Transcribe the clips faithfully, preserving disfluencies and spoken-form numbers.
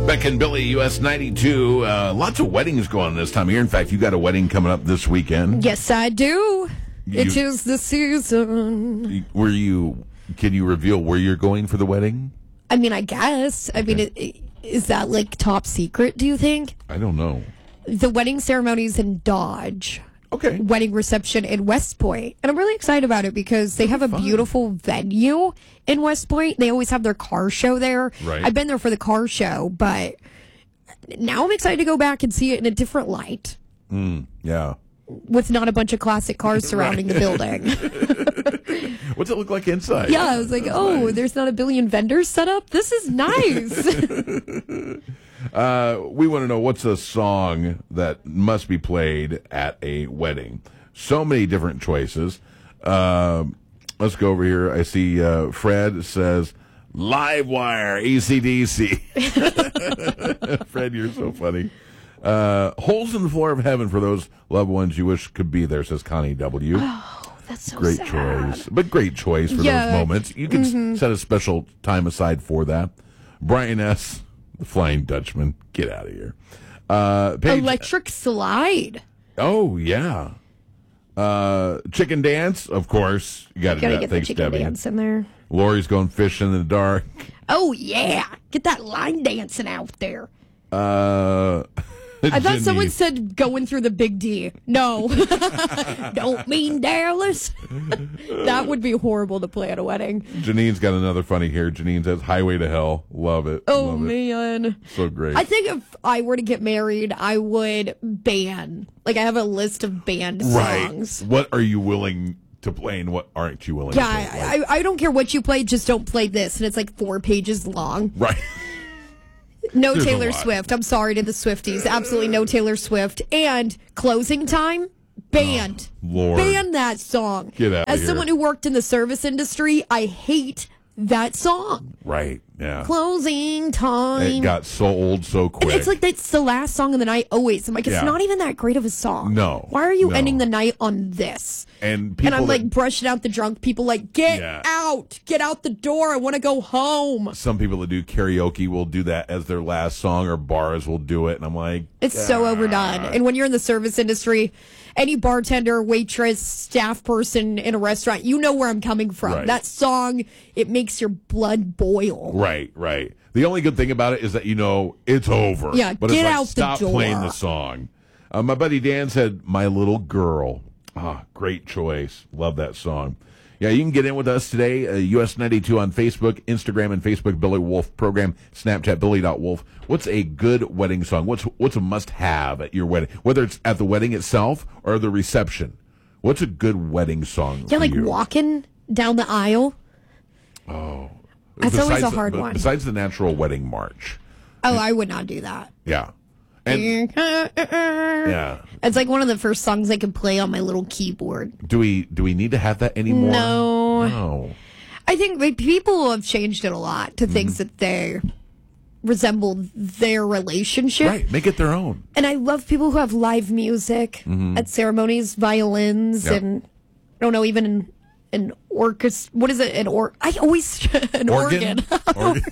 Beck and Billy, U S ninety-two. Uh, lots of weddings going on this time of year. In fact, you got a wedding coming up this weekend. Yes, I do. You, it is the season. Were you? Can you reveal where you're going for the wedding? I mean, I guess. I Okay. mean, it, it, is that like top secret, do you think? I don't know. The wedding ceremony's in Dodge. Okay. Wedding reception in West Point. And I'm really excited about it because they have a fun. beautiful venue in West Point. They always have their car show there. Right. I've been there for the car show, but now I'm excited to go back and see it in a different light Mm, yeah. with not a bunch of classic cars surrounding the building. What's it look like inside? Yeah, I was like, That's oh, nice. there's not a billion vendors set up? This is nice. Uh, we want to know what's a song that must be played at a wedding. So many different choices. Um let's go over here. I see uh, Fred says Livewire, A C D C. Fred, you're so funny. Uh, Holes in the Floor of Heaven for those loved ones you wish could be there, says Connie W. Oh, that's so Great sad. choice. But great choice for Yeah. those moments. You can Mm-hmm. s- set a special time aside for that. Brian S., the Flying Dutchman. Get out of here. Uh, Paige, Electric Slide. oh, yeah. Uh, Chicken Dance, of course. You got to do Gotta that. get the Thanks, chicken Debbie. dance in there. Lori's going fishing in the dark. Oh, yeah. Get that line dancing out there. Uh, I thought Janine. someone said going through the Big D. No. Don't mean Dallas. That would be horrible to play at a wedding. Janine's got another funny here. Janine says, Highway to Hell. Love it. Oh, Love it. man. So great. I think if I were to get married, I would ban. Like, I have a list of banned right. songs. What are you willing to play and what aren't you willing Yeah, to play? I, I don't care what you play, just don't play this. And it's like four pages long. Right. No There's a Taylor lot. Swift. I'm sorry to the Swifties. Absolutely no Taylor Swift. And Closing Time, banned. Oh, Lord. Ban that song. Get outta As here. someone who worked in the service industry, I hate that song. Right. Yeah. Closing Time. It got so old so And quick. it's like that's the last song of the night always. I'm like, it's Yeah. not even that great of a song. No, Why are you no. ending the night on this? and people And I'm that- like brushing out the drunk people like, get Yeah. out. Get out the door. I want to go home. some people that do karaoke will do that as their last song, or bars will do it, and I'm like, It's so overdone. And when you're in the service industry, any bartender, waitress, staff person in a restaurant, you know where I'm coming from. Right. That song, it makes your blood boil. right, right. The only good thing about it is that you know it's over. Yeah, but get it's like, out the stop door. playing the song. Uh, my buddy Dan said, "My Little Girl." Ah, great choice. Love that song. Yeah, you can get in with us today, uh, U S ninety-two on Facebook, Instagram, and Facebook, Billy Wolf program, Snapchat, Billy dot Wolf. What's a good wedding song? What's what's a must-have at your wedding? Whether it's at the wedding itself or the reception. What's a good wedding song Yeah, for like you? walking down the aisle. Oh. That's always Besides a the- hard but one. Besides the natural wedding march. Oh, I would not do that. Yeah. And yeah. It's like one of the first songs I could play on my little keyboard. Do we do we need to have that anymore? No. No. I think like, people have changed it a lot to things Mm-hmm. that they resemble their relationship. Right. Make it their own. And I love people who have live music Mm-hmm. at ceremonies, violins, Yep. and I don't know, even an, an orchestra. What is it? An or? I always an organ. Organ.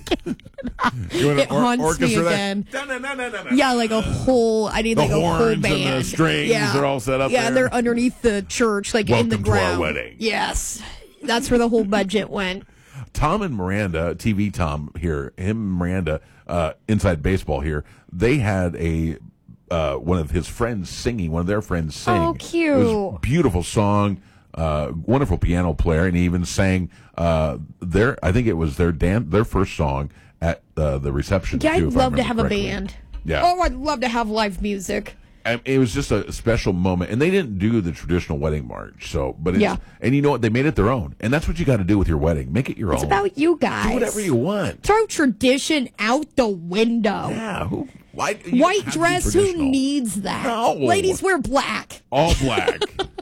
You want an It haunts me orchestra there? again. Da-na-na-na-na-na. Yeah, like a whole. I need The like a horns whole and the band. strings yeah. are all set up Yeah, there. they're underneath the church, like in the Welcome to our ground. wedding. Yes, that's where the whole budget went. Tom and Miranda, T V Tom here, him and Miranda, uh, Inside Baseball here, they had a uh, one of his friends singing, one of their friends sing. Oh, It was cute. a beautiful song, uh, wonderful piano player, and he even sang uh, their, I think it was their dan- their first song at uh, the reception. Yeah, too, I'd if I love to remember have a correctly. band. Yeah. Oh, I'd love to have live music. And it was just a special moment, and they didn't do the traditional wedding march. So, but it's, Yeah. and you know what? They made it their own, and that's what you got to do with your wedding. Make it your It's own. about you guys. Do whatever you want. Throw tradition out the window. Yeah. Who? Why? you don't White have to be dress, who traditional. needs that? No. Ladies wear black. All black.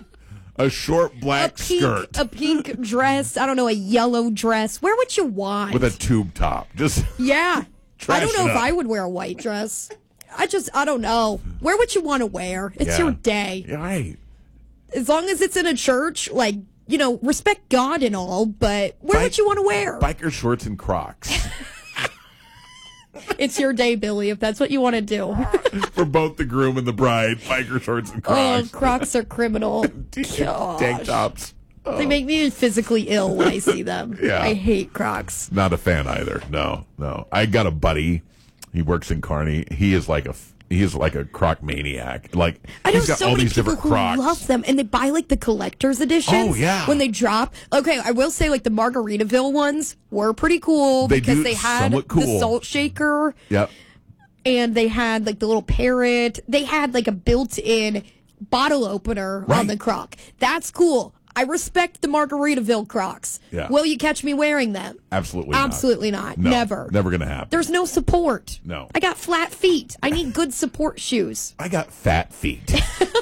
A short black a pink, skirt a pink dress. I don't know, a yellow dress. Wear what you want. with a tube top. Just yeah. I Trash don't know it if up. I would wear a white dress. I just, I don't know. Wear what you want to wear. It's Yeah. your day. right. As long as it's in a church, like, you know, respect God and all, but wear Bike- what you want to wear. Biker shorts and Crocs. It's your day, Billy, if that's what you want to do. For both the groom and the bride, biker shorts and Crocs. Oh, Crocs are criminal. Tank tops. Oh. They make me physically ill when I see them. Yeah. I hate Crocs. Not a fan either. No, no. I got a buddy. He works in Kearney. He is like a he is like a Croc maniac. Like I know he's got so all many these people different who Crocs. love them, and they buy like the collector's editions. Oh, yeah. When they drop. Okay, I will say like the Margaritaville ones were pretty cool They because do they had somewhat cool. the salt shaker. Yep. And they had like the little parrot. They had like a built-in bottle opener Right. on the Croc. That's cool. I respect the Margaritaville Crocs. Yeah. Will you catch me wearing them? Absolutely not. Absolutely not. No, Never. Never going to happen. There's no support. No. I got flat feet. I need good support shoes. I got fat feet.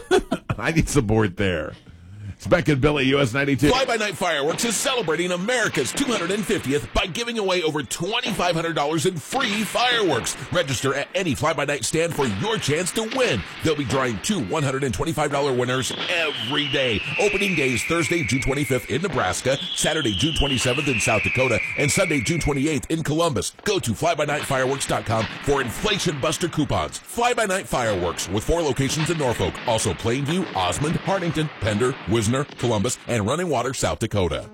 I need support there. It's Beck and Billy, U S ninety-two. Fly By Night Fireworks is celebrating America's two hundred fiftieth by giving away over twenty-five hundred dollars in free fireworks. Register at any Fly By Night stand for your chance to win. They'll be drawing two one hundred twenty-five dollars winners every day. Opening days Thursday, June twenty-fifth in Nebraska, Saturday, June twenty-seventh in South Dakota, and Sunday, June twenty-eighth in Columbus. Go to fly by night fireworks dot com for Inflation Buster coupons. Fly By Night Fireworks with four locations in Norfolk. Also Plainview, Osmond, Hartington, Pender, Wisner, Columbus, and Running Water, South Dakota.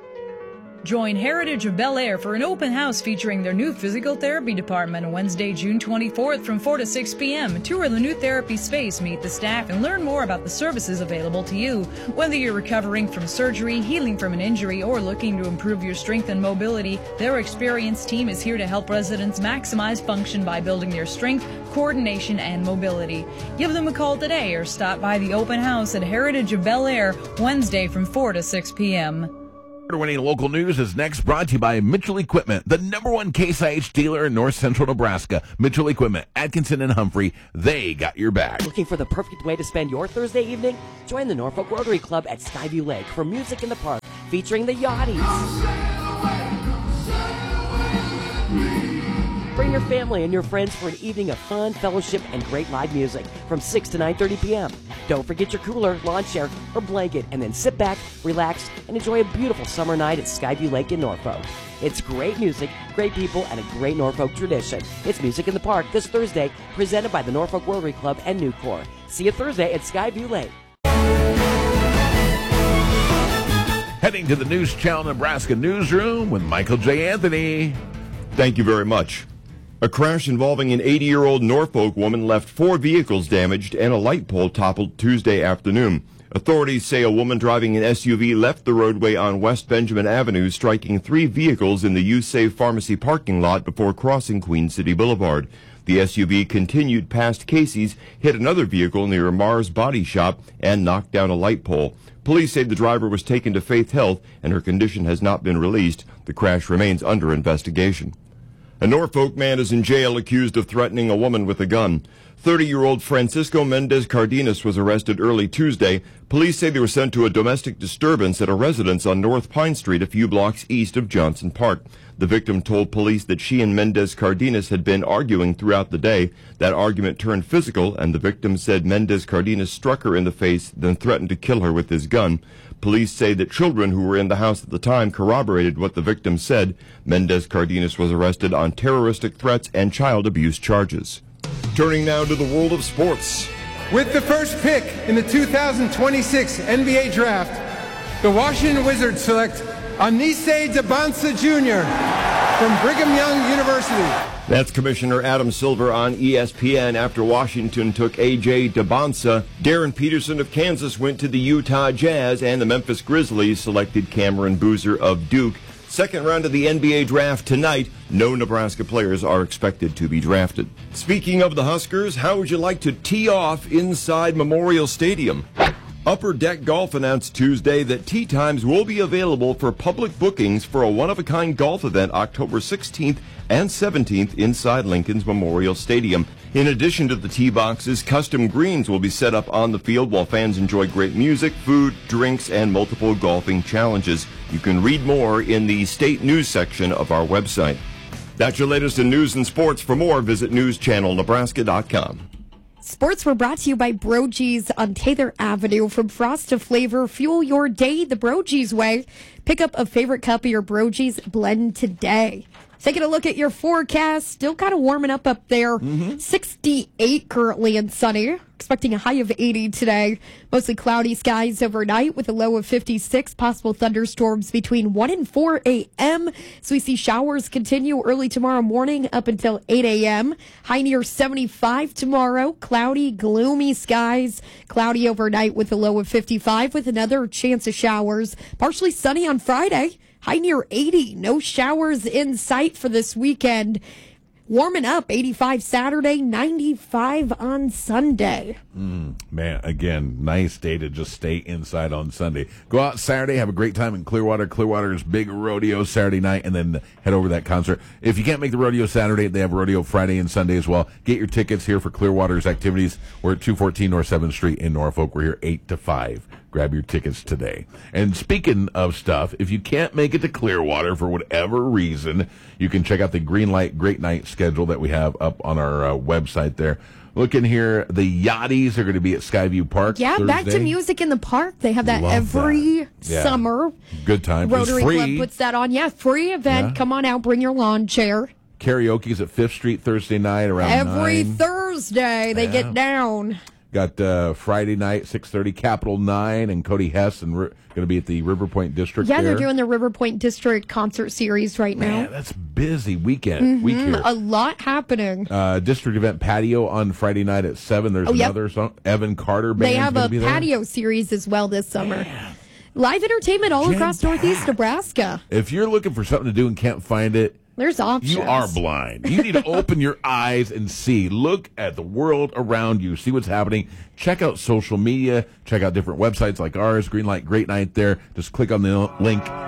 Join Heritage of Bel Air for an open house featuring their new physical therapy department Wednesday, June twenty-fourth from four to six p.m. Tour the new therapy space, meet the staff, and learn more about the services available to you. Whether you're recovering from surgery, healing from an injury, or looking to improve your strength and mobility, their experienced team is here to help residents maximize function by building their strength, coordination, and mobility. Give them a call today or stop by the open house at Heritage of Bel Air Wednesday from four to six p.m. Winning local news is next, brought to you by Mitchell Equipment, the number one Case I H dealer in north central Nebraska. Mitchell Equipment, Atkinson and Humphrey, they got your back. Looking for the perfect way to spend your Thursday evening? Join the Norfolk Rotary Club at Skyview Lake for music in the park featuring the Yachties. Bring your family and your friends for an evening of fun, fellowship, and great live music from six to nine thirty p.m. Don't forget your cooler, lawn chair, or blanket, and then sit back, relax, and enjoy a beautiful summer night at Skyview Lake in Norfolk. It's great music, great people, and a great Norfolk tradition. It's Music in the Park this Thursday, presented by the Norfolk Rotary Club and Nucor. See you Thursday at Skyview Lake. Heading to the News Channel Nebraska newsroom with Michael J. Anthony. Thank you very much. A crash involving an eighty-year-old Norfolk woman left four vehicles damaged and a light pole toppled Tuesday afternoon. Authorities say a woman driving an S U V left the roadway on West Benjamin Avenue, striking three vehicles in the USAVE Pharmacy parking lot before crossing Queen City Boulevard. The S U V continued past Casey's, hit another vehicle near Mars Body Shop, and knocked down a light pole. Police say the driver was taken to Faith Health and her condition has not been released. The crash remains under investigation. A Norfolk man is in jail accused of threatening a woman with a gun. thirty-year-old Francisco Mendez Cardenas was arrested early Tuesday. Police say they were sent to a domestic disturbance at a residence on North Pine Street a few blocks east of Johnson Park. The victim told police that she and Mendez Cardenas had been arguing throughout the day. That argument turned physical, and the victim said Mendez Cardenas struck her in the face, then threatened to kill her with his gun. Police say that children who were in the house at the time corroborated what the victim said. Mendez Cardenas was arrested on terroristic threats and child abuse charges. Turning now to the world of sports. With the first pick in the two thousand twenty-six N B A Draft, the Washington Wizards select Anise Dabansa Junior from Brigham Young University. That's Commissioner Adam Silver on E S P N after Washington took A J Dabansa. Darren Peterson of Kansas went to the Utah Jazz, and the Memphis Grizzlies selected Cameron Boozer of Duke. Second round of the N B A draft tonight. No Nebraska players are expected to be drafted. Speaking of the Huskers, how would you like to tee off inside Memorial Stadium? Upper Deck Golf announced Tuesday that tee times will be available for public bookings for a one-of-a-kind golf event October sixteenth and seventeenth inside Lincoln's Memorial Stadium. In addition to the tee boxes, custom greens will be set up on the field while fans enjoy great music, food, drinks, and multiple golfing challenges. You can read more in the state news section of our website. That's your latest in news and sports. For more, visit news channel nebraska dot com. Sports were brought to you by Brogy's on Taylor Avenue. From frost to flavor, fuel your day the Brogy's way. Pick up a favorite cup of your Brogy's blend today. Taking a look at your forecast, still kind of warming up up there. Mm-hmm. sixty-eight currently and sunny. Expecting a high of eighty today. Mostly cloudy skies overnight with a low of fifty-six. Possible thunderstorms between one and four a.m. So we see showers continue early tomorrow morning up until eight a.m. High near seventy-five tomorrow. Cloudy, gloomy skies. Cloudy overnight with a low of fifty-five with another chance of showers. Partially sunny on Friday. High near eighty. No showers in sight for this weekend. Warming up, eighty-five Saturday, ninety-five on Sunday. Mm, man, again, nice day to just stay inside on Sunday. Go out Saturday, have a great time in Clearwater. Clearwater's big rodeo Saturday night, and then head over to that concert. If you can't make the rodeo Saturday, they have rodeo Friday and Sunday as well. Get your tickets here for Clearwater's activities. We're at two fourteen North seventh Street in Norfolk. We're here eight to five. Grab your tickets today. And speaking of stuff, if you can't make it to Clearwater for whatever reason, you can check out the Greenlight Great Night schedule that we have up on our uh, website there. Looking here, the Yachties are going to be at Skyview Park. Yeah, Thursday. Back to Music in the Park. They have that Love every that. Yeah. summer. Good time. Rotary It's free. Club puts that on. Yeah, free event. Yeah. Come on out, bring your lawn chair. Karaoke's at Fifth Street Thursday night around Every nine. Thursday they Yeah. get down. Got uh, Friday night, six thirty, Capital nine, and Cody Hess and we're going to be at the River Point District. Yeah, there. they're doing the River Point District concert series right now. Man, that's busy weekend. Week here. A lot happening. Uh, district event patio on Friday night at seven. There's Oh, yep. another song. Evan Carter band. They have a patio series as well this summer. Live entertainment all across Jam-packed. Northeast Nebraska. If you're looking for something to do and can't find it, There's options. you are blind. You need to open your eyes and see. Look at the world around you. See what's happening. Check out social media. Check out different websites like ours. Greenlight Great Night there. Just click on the link.